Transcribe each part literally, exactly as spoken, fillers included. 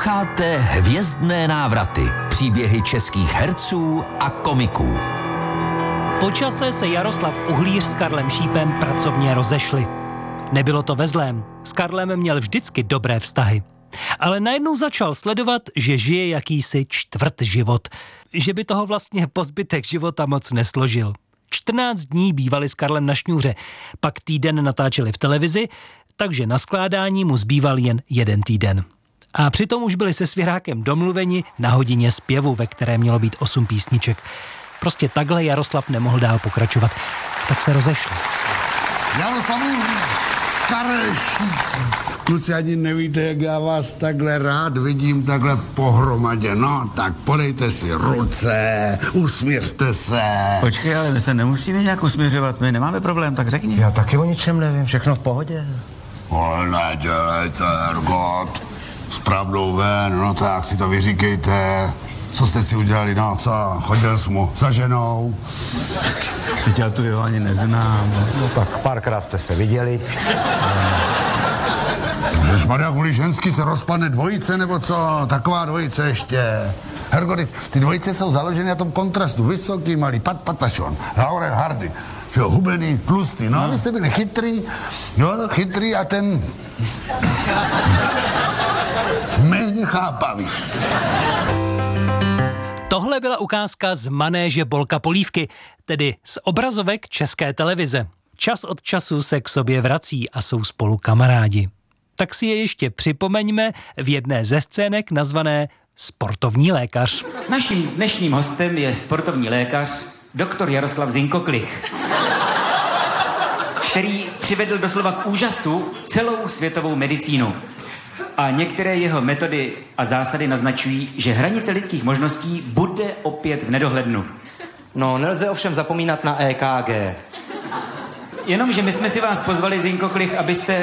Posloucháte Hvězdné návraty, příběhy českých herců a komiků. Po čase se Jaroslav Uhlíř s Karlem Šípem pracovně rozešli. Nebylo to ve zlém, s Karlem měl vždycky dobré vztahy. Ale najednou začal sledovat, že žije jakýsi čtvrt život, že by toho vlastně po zbytek života moc nesložil. čtrnáct dní bývali s Karlem na šňůře, pak týden natáčeli v televizi, takže na skládání mu zbýval jen jeden týden. A přitom už byli se Svěrákem domluveni na hodině zpěvu, ve které mělo být osm písniček. Prostě takhle Jaroslav nemohl dál pokračovat, tak se rozešli. Jaroslavu, Karel Šíp. Kluci, ani nevíte, jak já vás takhle rád vidím, takhle pohromadě. No, tak podejte si ruce, usměřte se. Počkej, ale my se nemusíme nějak usměřovat, my nemáme problém, tak řekni. Já taky o ničem nevím, všechno v pohodě. Ale nedělejte, Ergot. S pravdou ven, no tak si to vyříkejte. Co jste si udělali, no co? Chodil jsi mu za ženou. Teď já tu jeho ani neznám. No tak párkrát jste se viděli. Ježmarja, kvůli ženský se rozpadne dvojice, nebo co? Taková dvojice ještě. Hergody, ty dvojice jsou založeny na tom kontrastu. Vysoký, malý, pat, patašon, Laurel Hardy. Že jo, hubený, tlustý. No, no. A vy jste byli chytrý, jo, chytrý a ten... méně chápavý. Tohle byla ukázka z manéže Bolka Polívky, tedy z obrazovek České televize. Čas od času se k sobě vrací a jsou spolu kamarádi. Tak si je ještě připomeňme v jedné ze scének nazvané Sportovní lékař. Naším dnešním hostem je sportovní lékař doktor Jaroslav Zinkoklich, který přivedl doslova k úžasu celou světovou medicínu. A některé jeho metody a zásady naznačují, že hranice lidských možností bude opět v nedohlednu. No, nelze ovšem zapomínat na E K G. Jenomže my jsme si vás pozvali, Zinkoklich, abyste...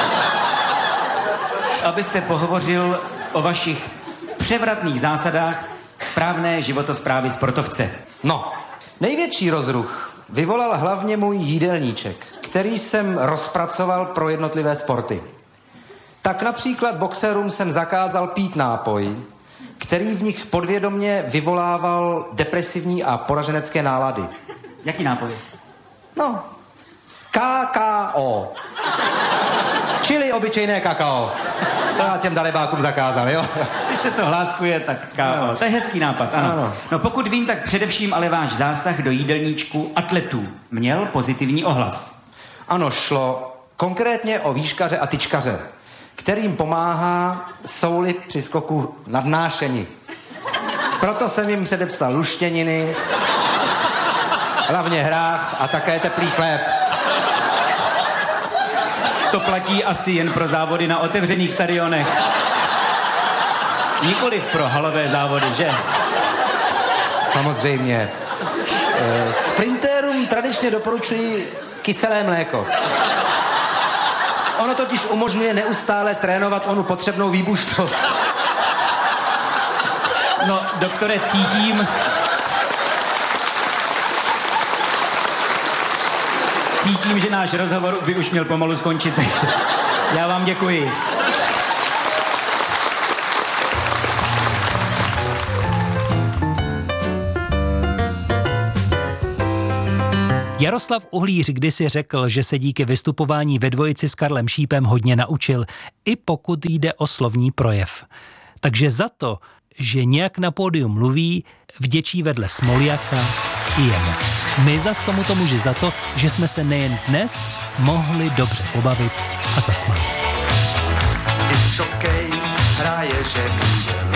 abyste pohovořil o vašich převratných zásadách správné životosprávy sportovce. No, největší rozruch vyvolal hlavně můj jídelníček, který jsem rozpracoval pro jednotlivé sporty. Tak například boxerům jsem zakázal pít nápoj, který v nich podvědomě vyvolával depresivní a poraženecké nálady. Jaký nápoj? No, K K O. Čili obyčejné kakao. To já těm dalebákům zakázal, jo? Když se to hláskuje, tak kámo. To je hezký nápad, ano. ano. No pokud vím, tak především ale váš zásah do jídelníčku atletů měl pozitivní ohlas. Ano, šlo konkrétně o výškaře a tyčkaře, kterým pomáhá souli při skoku nadnášení. Proto jsem jim předepsal luštěniny, hlavně hrách a také teplý chléb. To platí asi jen pro závody na otevřených stadionech. Nikoliv pro halové závody, že? Samozřejmě. E, sprintérům tradičně doporučuji kyselé mléko. Ono totiž umožňuje neustále trénovat onu potřebnou výbušnost. No, doktore, cítím... Cítím, že náš rozhovor by už měl pomalu skončit, takže já vám děkuji. Jaroslav Uhlíř kdysi řekl, že se díky vystupování ve dvojici s Karlem Šípem hodně naučil, i pokud jde o slovní projev. Takže za to, že nějak na pódiu mluví, vděčí vedle Smoljaka i jemu. My zas tomuto muži za to, že jsme se nejen dnes mohli dobře pobavit a zasmát. Když šokej hraje, že bude